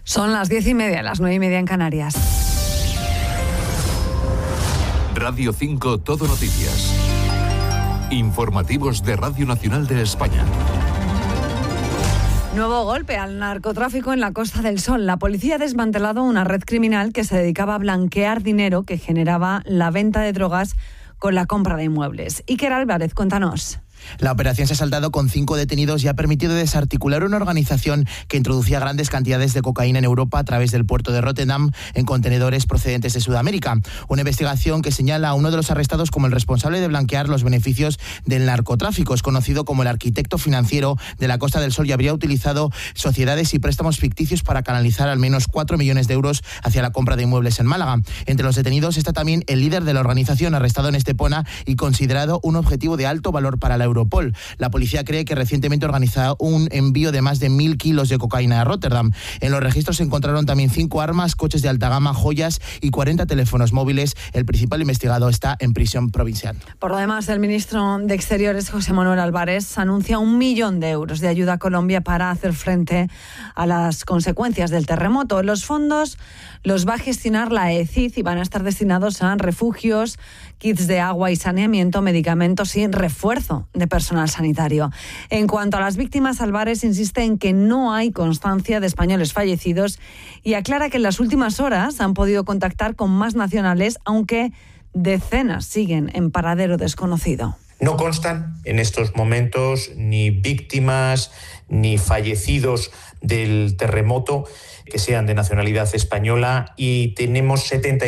Son las 10:30, las 9:30 en Canarias. Radio 5 Todo Noticias. Informativos de Radio Nacional de España. Nuevo golpe al narcotráfico en la Costa del Sol. La policía ha desmantelado una red criminal que se dedicaba a blanquear dinero que generaba la venta de drogas con la compra de inmuebles. Iker Álvarez, cuéntanos. La operación se ha saldado con 5 detenidos y ha permitido desarticular una organización que introducía grandes cantidades de cocaína en Europa a través del puerto de Rotterdam en contenedores procedentes de Sudamérica. Una investigación que señala a uno de los arrestados como el responsable de blanquear los beneficios del narcotráfico. Es conocido como el arquitecto financiero de la Costa del Sol y habría utilizado sociedades y préstamos ficticios para canalizar al menos 4 millones de euros hacia la compra de inmuebles en Málaga. Entre los detenidos está también el líder de la organización, arrestado en Estepona y considerado un objetivo de alto valor para la Europol. La policía cree que recientemente ha organizado un envío de más de 1.000 kilos de cocaína a Rotterdam. En los registros se encontraron también 5 armas, coches de alta gama, joyas y 40 teléfonos móviles. El principal investigado está en prisión provincial. Por lo demás, el ministro de Exteriores, José Manuel Álvarez, anuncia 1 millón de euros de ayuda a Colombia para hacer frente a las consecuencias del terremoto. Los fondos los va a gestionar la ECID y van a estar destinados a refugios, kits de agua y saneamiento, medicamentos y refuerzo de personal sanitario. En cuanto a las víctimas, Álvarez insiste en que no hay constancia de españoles fallecidos y aclara que en las últimas horas han podido contactar con más nacionales, aunque decenas siguen en paradero desconocido. No constan en estos momentos ni víctimas ni fallecidos del terremoto que sean de nacionalidad española y tenemos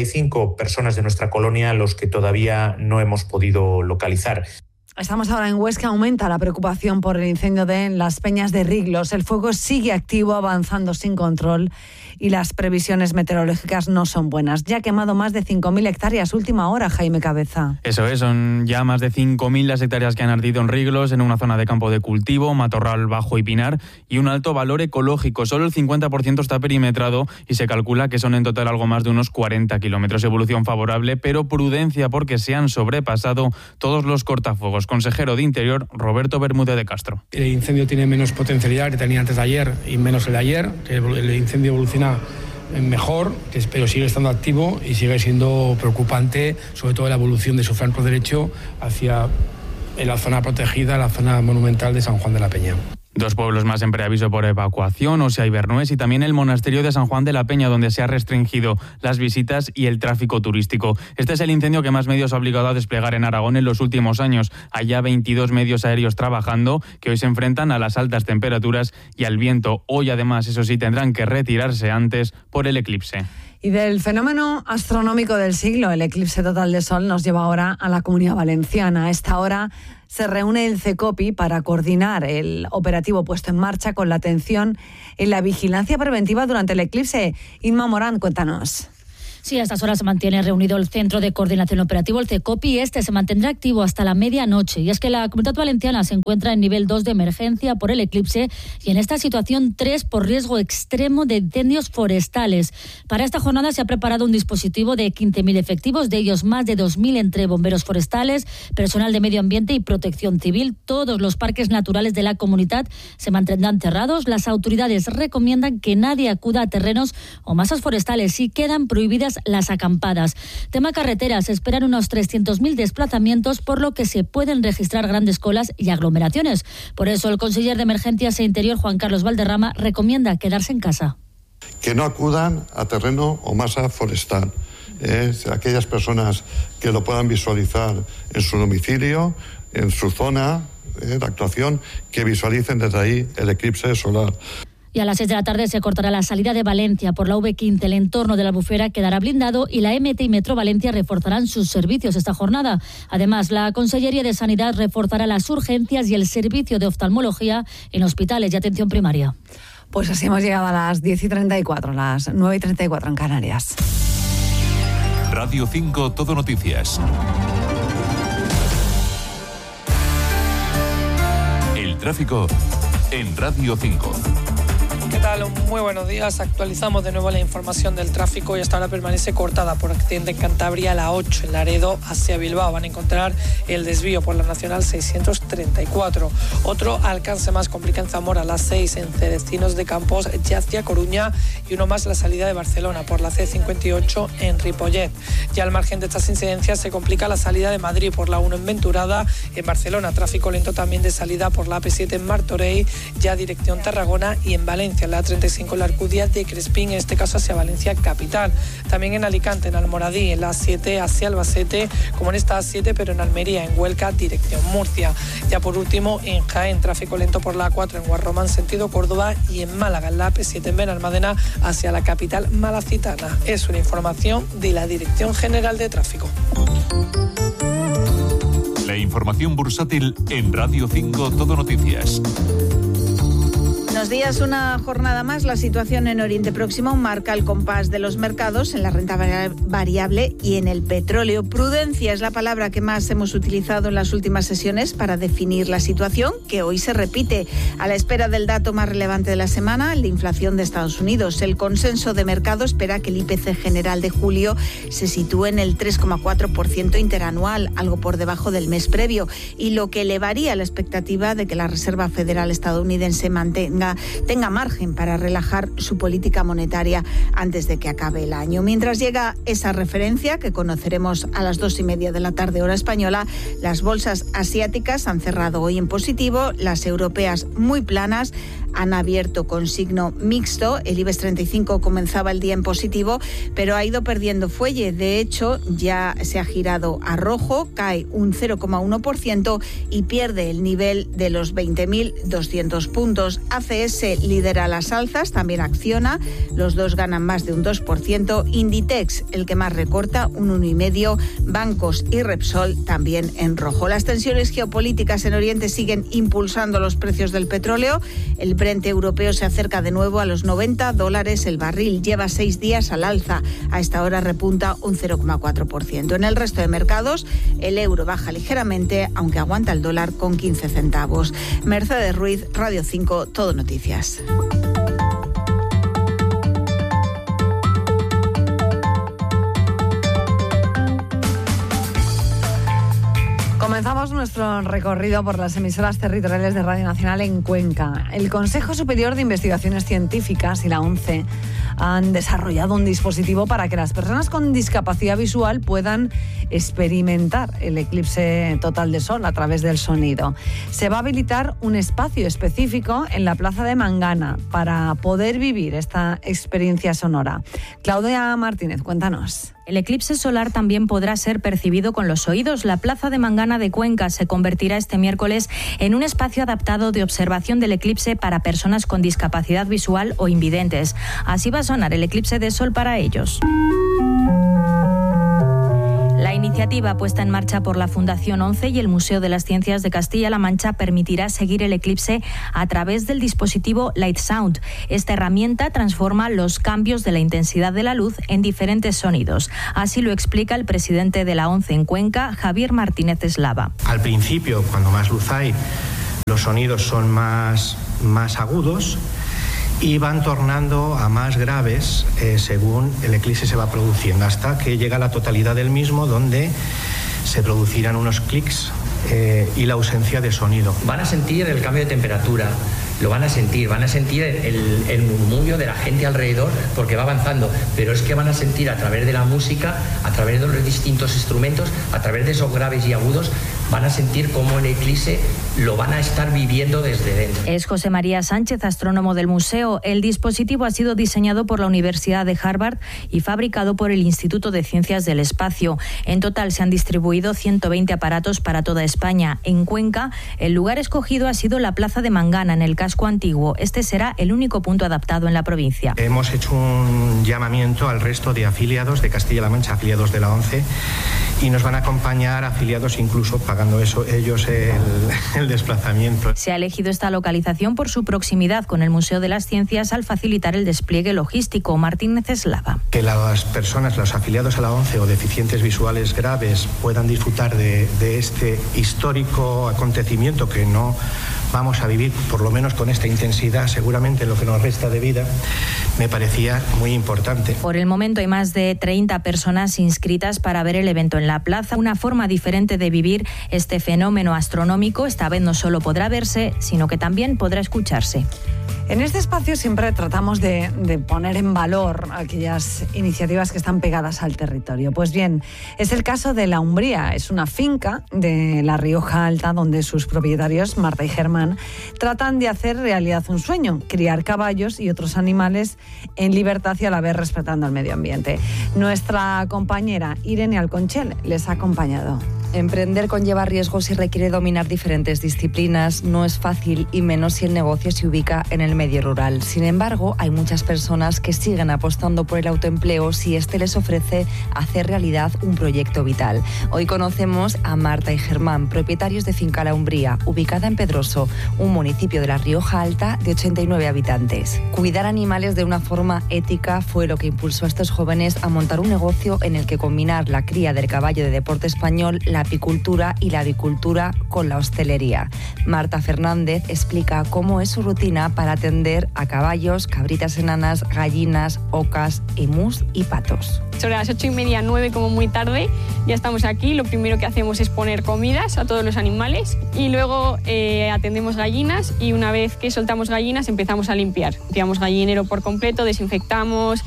75 personas de nuestra colonia a los que todavía no hemos podido localizar. Estamos ahora en Huesca. Aumenta la preocupación por el incendio de Las Peñas de Riglos. El fuego sigue activo, avanzando sin control y las previsiones meteorológicas no son buenas. Ya ha quemado más de 5.000 hectáreas. Última hora, Jaime Cabeza. Eso es, son ya más de 5.000 las hectáreas que han ardido en Riglos, en una zona de campo de cultivo, matorral bajo y pinar, y un alto valor ecológico. Solo el 50% está perimetrado y se calcula que son en total algo más de unos 40 kilómetros. Evolución favorable, pero prudencia porque se han sobrepasado todos los cortafuegos. Consejero de Interior, Roberto Bermúdez de Castro. El incendio tiene menos potencialidad que tenía antes de ayer y menos el de ayer, que el incendio evoluciona mejor, pero sigue estando activo y sigue siendo preocupante, sobre todo la evolución de su flanco derecho hacia la zona protegida, la zona monumental de San Juan de la Peña. 2 pueblos más en preaviso por evacuación, Osea y Bernués, y también el monasterio de San Juan de la Peña, donde se ha restringido las visitas y el tráfico turístico. Este es el incendio que más medios ha obligado a desplegar en Aragón en los últimos años. Hay ya 22 medios aéreos trabajando, que hoy se enfrentan a las altas temperaturas y al viento. Hoy, además, eso sí, tendrán que retirarse antes por el eclipse. Y del fenómeno astronómico del siglo, el eclipse total de sol, nos lleva ahora a la Comunidad Valenciana. A esta hora se reúne el CECOPI para coordinar el operativo puesto en marcha con la atención en la vigilancia preventiva durante el eclipse. Inma Morán, cuéntanos. Sí, a estas horas se mantiene reunido el Centro de Coordinación Operativo, el CECOPI. Este se mantendrá activo hasta la medianoche. Y es que la Comunidad Valenciana se encuentra en nivel 2 de emergencia por el eclipse y en esta situación 3 por riesgo extremo de incendios forestales. Para esta jornada se ha preparado un dispositivo de 15.000 efectivos, de ellos más de 2.000 entre bomberos forestales, personal de medio ambiente y protección civil. Todos los parques naturales de la comunidad se mantendrán cerrados. Las autoridades recomiendan que nadie acuda a terrenos o masas forestales y quedan prohibidas las acampadas. Tema carreteras, se esperan unos 300.000 desplazamientos, por lo que se pueden registrar grandes colas y aglomeraciones. Por eso el conseller de Emergencias e Interior, Juan Carlos Valderrama, recomienda quedarse en casa. Que no acudan a terreno o masa forestal. Aquellas personas que lo puedan visualizar en su domicilio, en su zona de actuación, que visualicen desde ahí el eclipse solar. Y a las 6 de la tarde se cortará la salida de Valencia por la V15. El entorno de la Albufera quedará blindado y la MT y Metro Valencia reforzarán sus servicios esta jornada. Además, la Consellería de Sanidad reforzará las urgencias y el servicio de oftalmología en hospitales y atención primaria. Pues así hemos llegado a las 10:34, las 9:34 en Canarias. Radio 5 Todo Noticias. El tráfico en Radio 5. ¿Qué tal? Muy buenos días. Actualizamos de nuevo la información del tráfico y hasta ahora permanece cortada por accidente en Cantabria la 8 en Laredo hacia Bilbao. Van a encontrar el desvío por la Nacional 634. Otro alcance más complica en Zamora la 6 en Cerecinos de Campos ya hacia Coruña y uno más la salida de Barcelona por la C58 en Ripollet. Ya al margen de estas incidencias se complica la salida de Madrid por la 1 en Venturada. En Barcelona tráfico lento también de salida por la AP7 en Martorell, ya dirección Tarragona, y en Valencia la 35 en la Alcudia de Crespín, en este caso hacia Valencia capital. También en Alicante, en Almoradí, en la A7 hacia Albacete, como en esta A7, pero en Almería, en Huelca, dirección Murcia. Ya por último, en Jaén, tráfico lento por la A4 en Guarromán, sentido Córdoba, y en Málaga, en la AP7 en Benalmádena, hacia la capital malacitana. Es una información de la Dirección General de Tráfico. La información bursátil en Radio 5 Todo Noticias. Buenos días, una jornada más. La situación en Oriente Próximo marca el compás de los mercados en la renta variable y en el petróleo. Prudencia es la palabra que más hemos utilizado en las últimas sesiones para definir la situación, que hoy se repite a la espera del dato más relevante de la semana, el de inflación de Estados Unidos. El consenso de mercado espera que el IPC general de julio se sitúe en el 3,4% interanual, algo por debajo del mes previo, y lo que elevaría la expectativa de que la Reserva Federal estadounidense tenga margen para relajar su política monetaria antes de que acabe el año. Mientras llega esa referencia, que conoceremos a las 2:30 de la tarde hora española, las bolsas asiáticas han cerrado hoy en positivo, las europeas muy planas, han abierto con signo mixto. El IBEX 35 comenzaba el día en positivo, pero ha ido perdiendo fuelle. De hecho, ya se ha girado a rojo, cae un 0,1% y pierde el nivel de los 20.200 puntos. ACS lidera las alzas, también Acciona, los dos ganan más de un 2%. Inditex, el que más recorta, un 1,5%. Bancos y Repsol también en rojo. Las tensiones geopolíticas en Oriente siguen impulsando los precios del petróleo. El Brent europeo se acerca de nuevo a los $90 el barril. Lleva 6 días al alza. A esta hora repunta un 0,4%. En el resto de mercados, el euro baja ligeramente, aunque aguanta el dólar con 15 centavos. Mercedes Ruiz, Radio 5, Todo Noticias. Comenzamos nuestro recorrido por las emisoras territoriales de Radio Nacional en Cuenca. El Consejo Superior de Investigaciones Científicas y la ONCE han desarrollado un dispositivo para que las personas con discapacidad visual puedan experimentar el eclipse total de sol a través del sonido. Se va a habilitar un espacio específico en la Plaza de Mangana para poder vivir esta experiencia sonora. Claudia Martínez, cuéntanos. El eclipse solar también podrá ser percibido con los oídos. La Plaza de Mangana de Cuenca se convertirá este miércoles en un espacio adaptado de observación del eclipse para personas con discapacidad visual o invidentes. Así va a sonar el eclipse de sol para ellos. La iniciativa puesta en marcha por la Fundación ONCE y el Museo de las Ciencias de Castilla-La Mancha permitirá seguir el eclipse a través del dispositivo Light Sound. Esta herramienta transforma los cambios de la intensidad de la luz en diferentes sonidos. Así lo explica el presidente de la ONCE en Cuenca, Javier Martínez Eslava. Al principio, cuando más luz hay, los sonidos son más agudos y van tornando a más graves según el eclipse se va produciendo, hasta que llega a la totalidad del mismo, donde se producirán unos clics y la ausencia de sonido. Van a sentir el cambio de temperatura, lo van a sentir el murmullo de la gente alrededor porque va avanzando, pero es que van a sentir a través de la música, a través de los distintos instrumentos, a través de esos graves y agudos, van a sentir cómo el eclipse lo van a estar viviendo desde dentro. Es José María Sánchez, astrónomo del museo. El dispositivo ha sido diseñado por la Universidad de Harvard y fabricado por el Instituto de Ciencias del Espacio. En total se han distribuido 120 aparatos para toda España. En Cuenca, el lugar escogido ha sido la Plaza de Mangana, en el casco antiguo. Este será el único punto adaptado en la provincia. Hemos hecho un llamamiento al resto de afiliados de Castilla-La Mancha, afiliados de la ONCE, y nos van a acompañar afiliados incluso pagando ellos el desplazamiento. Se ha elegido esta localización por su proximidad con el Museo de las Ciencias al facilitar el despliegue logístico. Martínez Eslava. Que las personas, los afiliados a la ONCE o deficientes visuales graves puedan disfrutar de este histórico acontecimiento que no vamos a vivir, por lo menos con esta intensidad, seguramente lo que nos resta de vida, me parecía muy importante. Por el momento hay más de 30 personas inscritas para ver el evento en la plaza, una forma diferente de vivir este fenómeno astronómico. Esta vez no solo podrá verse, sino que también podrá escucharse. En este espacio siempre tratamos de poner en valor aquellas iniciativas que están pegadas al territorio. Pues bien, es el caso de La Umbría. Es una finca de La Rioja Alta donde sus propietarios, Marta y Germán, tratan de hacer realidad un sueño: criar caballos y otros animales en libertad y a la vez respetando el medio ambiente. Nuestra compañera Irene Alconchel les ha acompañado. Emprender conlleva riesgos y requiere dominar diferentes disciplinas. No es fácil, y menos si el negocio se ubica en el medio rural. Sin embargo, hay muchas personas que siguen apostando por el autoempleo si este les ofrece hacer realidad un proyecto vital. Hoy conocemos a Marta y Germán, propietarios de Finca La Umbría, ubicada en Pedroso, un municipio de La Rioja Alta de 89 habitantes. Cuidar animales de una forma ética fue lo que impulsó a estos jóvenes a montar un negocio en el que combinar la cría del caballo de deporte español, la apicultura y la avicultura con la hostelería. Marta Fernández explica cómo es su rutina para atender a caballos, cabritas enanas, gallinas, ocas, emus y patos. Sobre las 8:30, 9 como muy tarde, ya estamos aquí. Lo primero que hacemos es poner comidas a todos los animales y luego atendemos gallinas, y una vez que soltamos gallinas empezamos a limpiar. Limpiamos gallinero por completo, desinfectamos,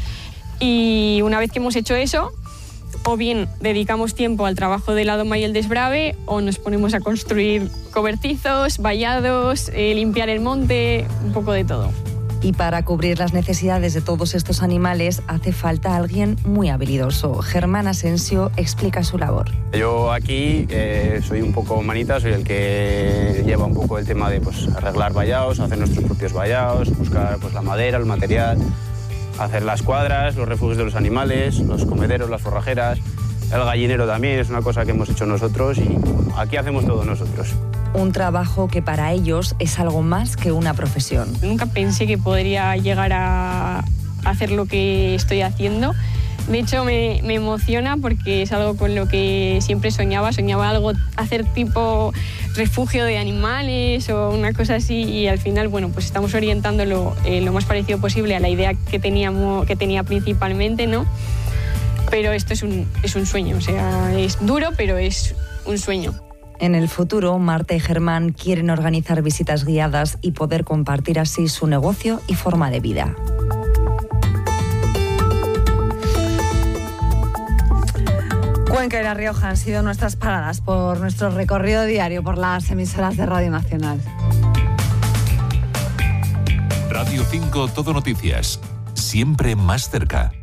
y una vez que hemos hecho eso, o bien dedicamos tiempo al trabajo de la doma y el desbrave, o nos ponemos a construir cobertizos, vallados, limpiar el monte, un poco de todo. Y para cubrir las necesidades de todos estos animales hace falta alguien muy habilidoso. Germán Asensio explica su labor. Yo aquí soy un poco manita, soy el que lleva un poco el tema de arreglar vallados, hacer nuestros propios vallados, buscar la madera, el material, hacer las cuadras, los refugios de los animales, los comederos, las forrajeras. El gallinero también es una cosa que hemos hecho nosotros, y aquí hacemos todo nosotros. Un trabajo que para ellos es algo más que una profesión. Nunca pensé que podría llegar a hacer lo que estoy haciendo. De hecho, me emociona porque es algo con lo que siempre soñaba algo, hacer tipo refugio de animales o una cosa así, y al final, pues estamos orientándolo lo más parecido posible a la idea que tenía principalmente, ¿no? Pero esto es un sueño, o sea, es duro, pero es un sueño. En el futuro, Marta y Germán quieren organizar visitas guiadas y poder compartir así su negocio y forma de vida. Cuenca y La Rioja han sido nuestras paradas por nuestro recorrido diario por las emisoras de Radio Nacional. Radio 5 Todo Noticias, siempre más cerca.